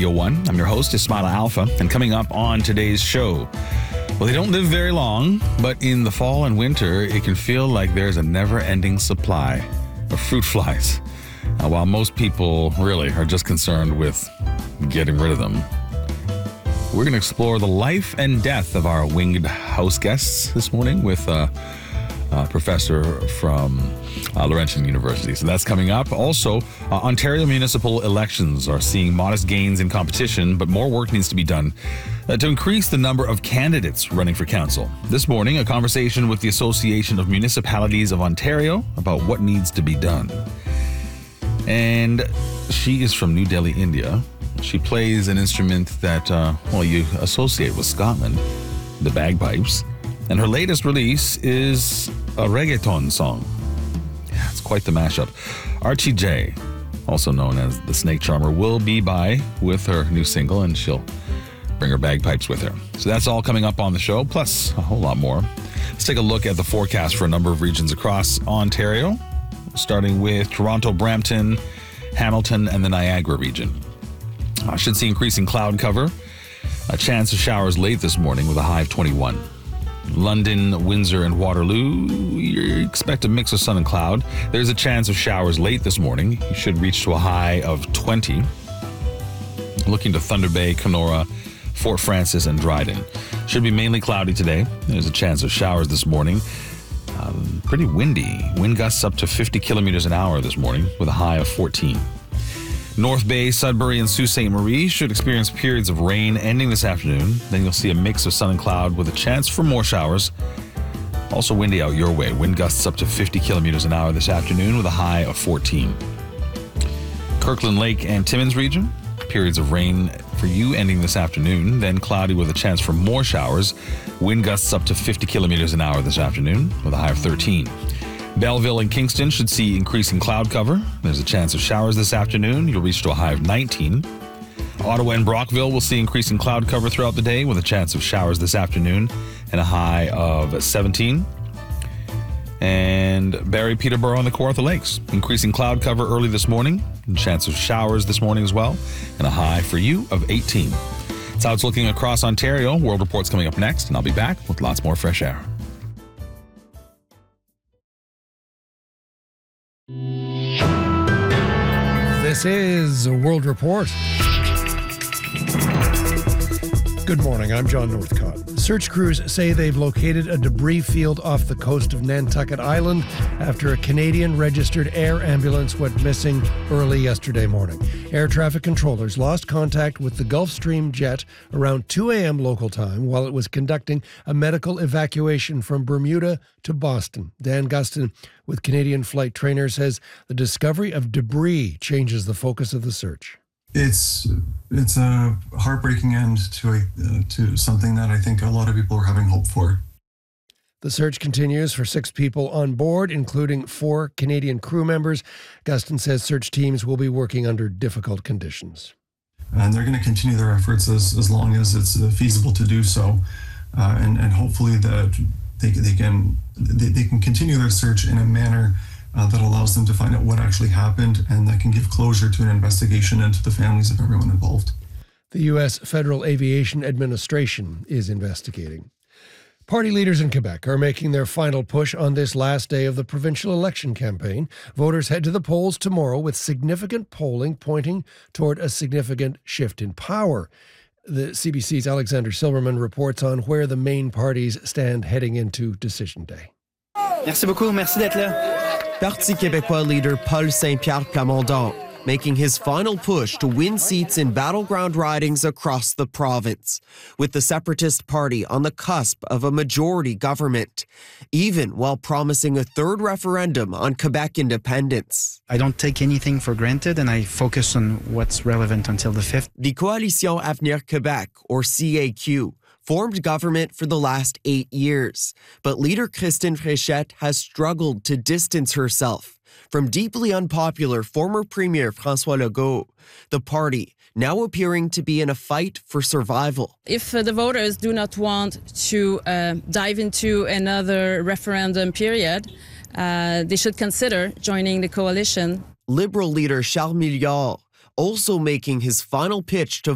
Radio 1. I'm your host, Ismaila Alfa, and coming up on today's show, well, they don't live very long, but in the fall and winter, it can feel like there's a never-ending supply of fruit flies, while most people really are just concerned with getting rid of them. We're going to explore the life and death of our winged house guests this morning with a professor from Laurentian University. So that's coming up. Also, Ontario municipal elections are seeing modest gains in competition, but more work needs to be done to increase the number of candidates running for council. This morning, a conversation with the Association of Municipalities of Ontario about what needs to be done. And she is from New Delhi, India. She plays an instrument that, you associate with Scotland, the bagpipes. And her latest release is a reggaeton song. Yeah, it's quite the mashup. Archie J, also known as the Snake Charmer, will be by with her new single, and she'll bring her bagpipes with her. So that's all coming up on the show, plus a whole lot more. Let's take a look at the forecast for a number of regions across Ontario, starting with Toronto, Brampton, Hamilton, and the Niagara region. I should see increasing cloud cover. A chance of showers late this morning with a high of 21. London, Windsor, and Waterloo, you expect a mix of sun and cloud. There's a chance of showers late this morning. You should reach to a high of 20. Looking to Thunder Bay, Kenora, Fort Francis, and Dryden. Should be mainly cloudy today. There's a chance of showers this morning. Pretty windy. Wind gusts up to 50 kilometers an hour this morning with a high of 14. North Bay, Sudbury, and Sault Ste. Marie should experience periods of rain ending this afternoon. Then you'll see a mix of sun and cloud with a chance for more showers. Also windy out your way. Wind gusts up to 50 kilometers an hour this afternoon with a high of 14. Kirkland Lake and Timmins region, periods of rain for you ending this afternoon. Then cloudy with a chance for more showers. Wind gusts up to 50 kilometers an hour this afternoon with a high of 13. Belleville and Kingston should see increasing cloud cover. There's a chance of showers this afternoon. You'll reach to a high of 19. Ottawa and Brockville will see increasing cloud cover throughout the day with a chance of showers this afternoon and a high of 17. And Barrie, Peterborough, and the Kawartha Lakes. Increasing cloud cover early this morning. And chance of showers this morning as well. And a high for you of 18. That's how it's looking across Ontario. World Report's coming up next, and I'll be back with lots more fresh air. This is World Report. Good morning, I'm John Northcott. Search crews say they've located a debris field off the coast of Nantucket Island after a Canadian-registered air ambulance went missing early yesterday morning. Air traffic controllers lost contact with the Gulfstream jet around 2 a.m. local time while it was conducting a medical evacuation from Bermuda to Boston. Dan Gustin with Canadian Flight Trainer says the discovery of debris changes the focus of the search. It's a heartbreaking end to something that I think a lot of people are having hope for. The search continues for 6 people on board, including 4 Canadian crew members. Gustin says search teams will be working under difficult conditions. And they're going to continue their efforts as long as it's feasible to do so, and hopefully that they can continue their search in a manner that allows them to find out what actually happened and that can give closure to an investigation and to the families of everyone involved. The U.S. Federal Aviation Administration is investigating. Party leaders in Quebec are making their final push on this last day of the provincial election campaign. Voters head to the polls tomorrow with significant polling pointing toward a significant shift in power. The CBC's Alexander Silverman reports on where the main parties stand heading into Decision Day. Merci beaucoup, merci d'être là. Parti québécois leader Paul Saint-Pierre Plamondon making his final push to win seats in battleground ridings across the province, with the Separatist Party on the cusp of a majority government, even while promising a third referendum on Quebec independence. I don't take anything for granted and I focus on what's relevant until the 5th. The Coalition Avenir Québec, or CAQ, formed government for the last 8 years, but leader Christine Fréchette has struggled to distance herself from deeply unpopular former Premier François Legault. The party now appearing to be in a fight for survival. If the voters do not want to dive into another referendum period, they should consider joining the coalition. Liberal leader Charles Milliard also making his final pitch to